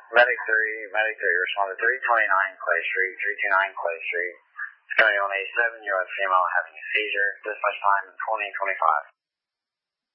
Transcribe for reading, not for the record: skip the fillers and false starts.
Medic 3, respond to 329 Clay Street, 329 Clay Street. It's going on a 7-year-old female having a seizure. Dispatch time 2025.